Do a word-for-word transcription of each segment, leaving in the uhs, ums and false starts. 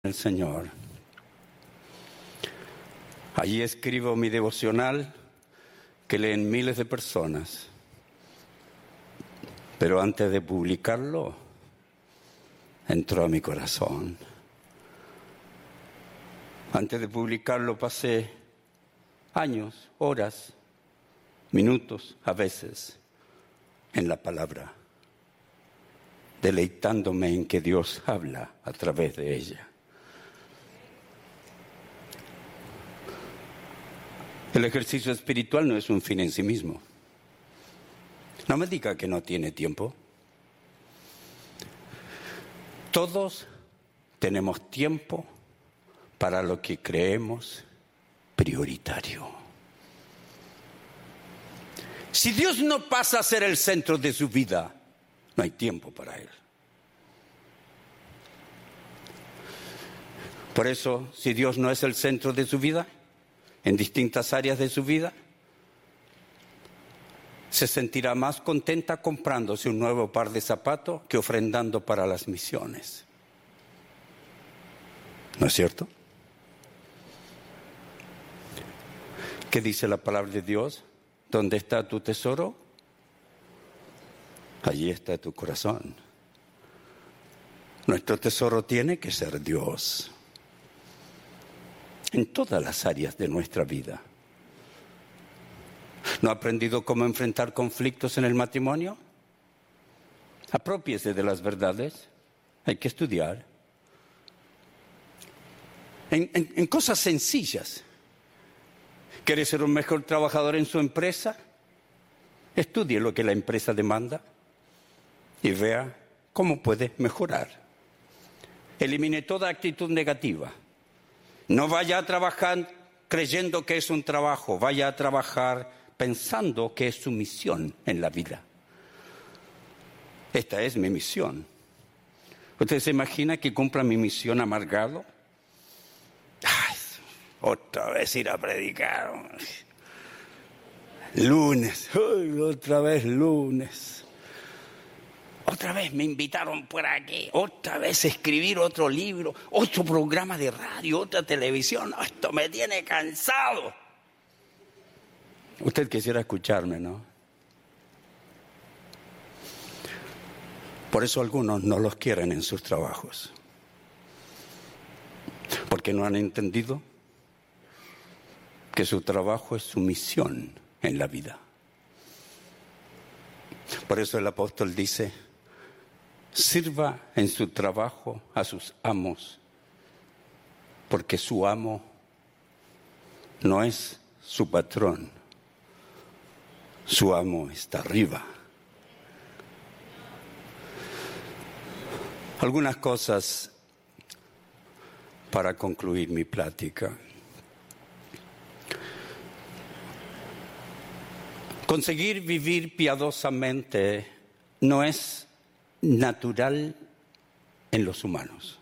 El Señor. Allí escribo mi devocional que leen miles de personas. Pero antes de publicarlo, entró a mi corazón. Antes de publicarlo pasé años, horas, minutos, a veces, en la palabra, deleitándome en que Dios habla a través de ella. El ejercicio espiritual no es un fin en sí mismo. No me diga que no tiene tiempo. Todos tenemos tiempo para lo que creemos prioritario. Si Dios no pasa a ser el centro de su vida, no hay tiempo para Él. Por eso, si Dios no es el centro de su vida, en distintas áreas de su vida, se sentirá más contenta comprándose un nuevo par de zapatos que ofrendando para las misiones. ¿No es cierto? ¿Qué dice la palabra de Dios? ¿Dónde está tu tesoro? Allí está tu corazón. Nuestro tesoro tiene que ser Dios. En todas las áreas de nuestra vida. ¿No ha aprendido cómo enfrentar conflictos en el matrimonio? Aprópiese de las verdades. Hay que estudiar. En, en, en cosas sencillas. ¿Quiere ser un mejor trabajador en su empresa? Estudie lo que la empresa demanda y vea cómo puede mejorar. Elimine toda actitud negativa. No vaya a trabajar creyendo que es un trabajo, vaya a trabajar pensando que es su misión en la vida. Esta es mi misión. ¿Usted se imagina que cumpla mi misión amargado? Ay, otra vez ir a predicar. Lunes, ay, otra vez lunes. Otra vez me invitaron por aquí, otra vez escribir otro libro, otro programa de radio, otra televisión. Esto me tiene cansado. Usted quisiera escucharme, ¿no? Por eso algunos no los quieren en sus trabajos. Porque no han entendido que su trabajo es su misión en la vida. Por eso el apóstol dice: sirva en su trabajo a sus amos, porque su amo no es su patrón, su amo está arriba. Algunas cosas para concluir mi plática. Conseguir vivir piadosamente no es natural en los humanos.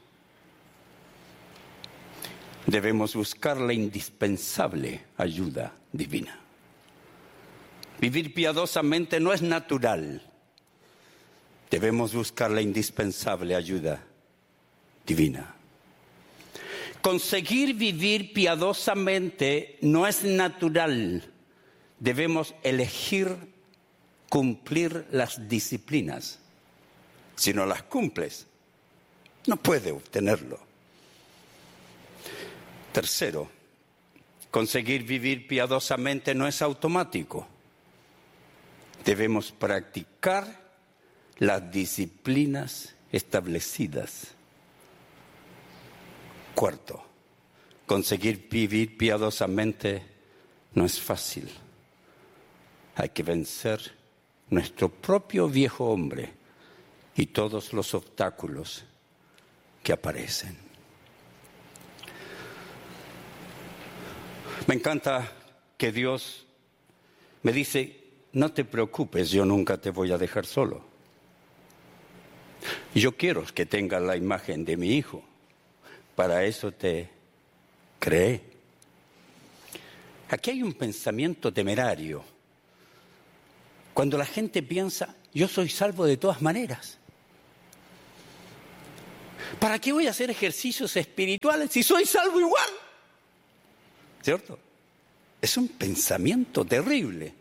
Debemos buscar la indispensable ayuda divina. Vivir piadosamente no es natural. Debemos buscar la indispensable ayuda divina. Conseguir vivir piadosamente no es natural. Debemos elegir cumplir las disciplinas. Si no las cumples, no puedes obtenerlo. Tercero, conseguir vivir piadosamente no es automático. Debemos practicar las disciplinas establecidas. Cuarto, conseguir vivir piadosamente no es fácil. Hay que vencer nuestro propio viejo hombre y todos los obstáculos que aparecen. Me encanta que Dios me dice: no te preocupes, yo nunca te voy a dejar solo. Yo quiero que tengas la imagen de mi hijo. Para eso te creé. Aquí hay un pensamiento temerario. Cuando la gente piensa: yo soy salvo de todas maneras. ¿Para qué voy a hacer ejercicios espirituales si soy salvo igual? ¿Cierto? Es un pensamiento terrible.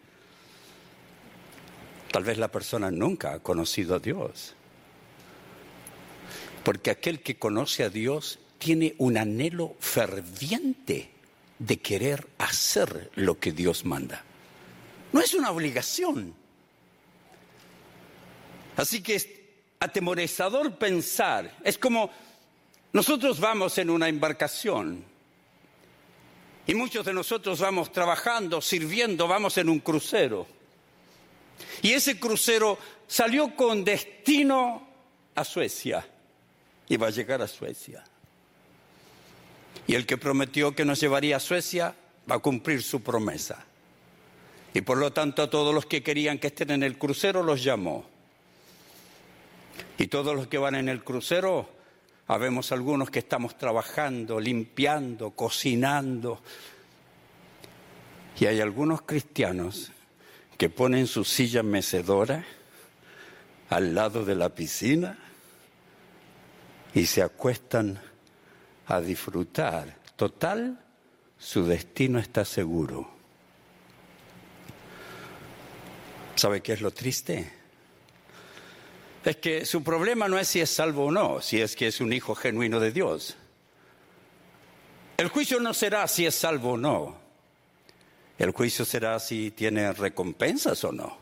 Tal vez la persona nunca ha conocido a Dios. Porque aquel que conoce a Dios tiene un anhelo ferviente de querer hacer lo que Dios manda. No es una obligación. Así que es atemorizador pensar. Es como nosotros vamos en una embarcación y muchos de nosotros vamos trabajando, sirviendo, vamos en un crucero. Y ese crucero salió con destino a Suecia y va a llegar a Suecia. Y el que prometió que nos llevaría a Suecia va a cumplir su promesa. Y por lo tanto a todos los que querían que estén en el crucero los llamó. Y todos los que van en el crucero, habemos algunos que estamos trabajando, limpiando, cocinando. Y hay algunos cristianos que ponen su silla mecedora al lado de la piscina y se acuestan a disfrutar. Total, su destino está seguro. ¿Sabe qué es lo triste? Es que su problema no es si es salvo o no, si es que es un hijo genuino de Dios. El juicio no será si es salvo o no. El juicio será si tiene recompensas o no.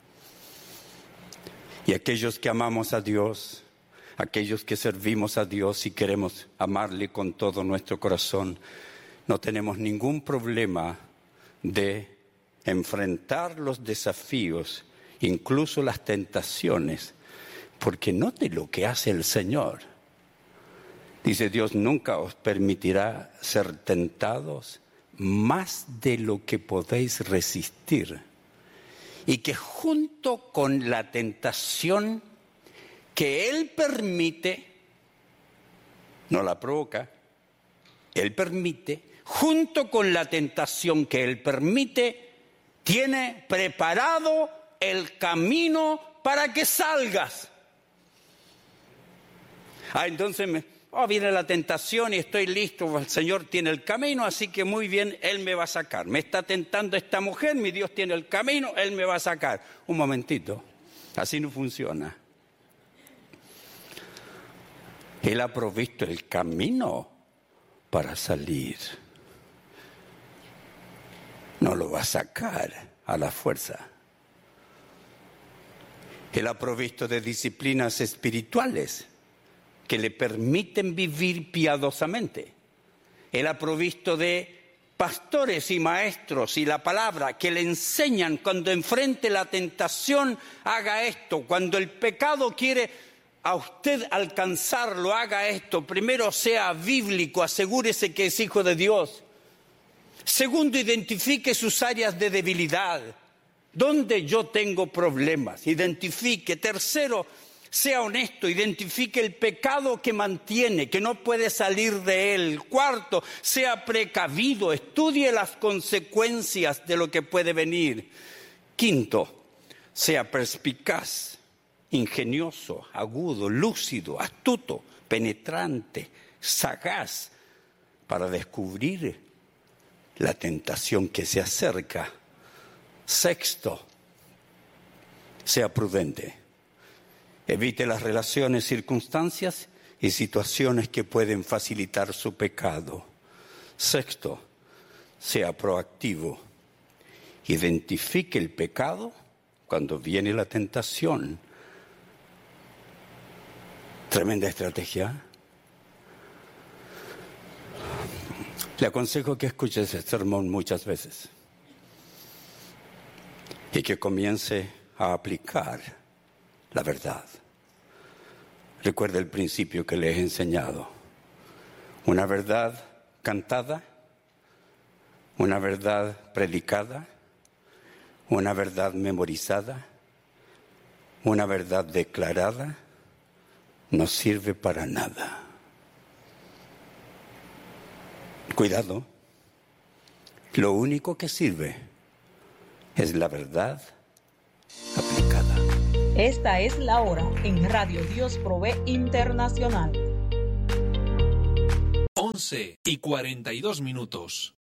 Y aquellos que amamos a Dios, aquellos que servimos a Dios y queremos amarle con todo nuestro corazón, no tenemos ningún problema de enfrentar los desafíos, incluso las tentaciones, porque note lo que hace el Señor. Dice Dios, nunca os permitirá ser tentados más de lo que podéis resistir. Y que junto con la tentación que Él permite, no la provoca, Él permite, junto con la tentación que Él permite, tiene preparado el camino para que salgas. Ah, entonces me, oh, viene la tentación y estoy listo, el Señor tiene el camino, así que muy bien, Él me va a sacar. Me está tentando esta mujer, mi Dios tiene el camino, Él me va a sacar. Un momentito, así no funciona. Él ha provisto el camino para salir. No lo va a sacar a la fuerza. Él ha provisto de disciplinas espirituales que le permiten vivir piadosamente. Él ha provisto de pastores y maestros y la palabra que le enseñan cuando enfrente la tentación, haga esto. Cuando el pecado quiere a usted alcanzarlo, haga esto. Primero, sea bíblico, asegúrese que es hijo de Dios. Segundo, identifique sus áreas de debilidad. ¿Dónde yo tengo problemas? Identifique. Tercero, sea honesto, identifique el pecado que mantiene, que no puede salir de él. Cuarto, sea precavido, estudie las consecuencias de lo que puede venir. Quinto, sea perspicaz, ingenioso, agudo, lúcido, astuto, penetrante, sagaz, para descubrir la tentación que se acerca. Sexto, sea prudente. Evite las relaciones, circunstancias y situaciones que pueden facilitar su pecado. Sexto, sea proactivo. Identifique el pecado cuando viene la tentación. Tremenda estrategia. Le aconsejo que escuche ese sermón muchas veces y que comience a aplicar la verdad. Recuerde el principio que le he enseñado. Una verdad cantada, una verdad predicada, una verdad memorizada, una verdad declarada, no sirve para nada. Cuidado, lo único que sirve es la verdad aplicada. Esta es la hora en Radio Dios Provee Internacional. once y cuarenta y dos minutos.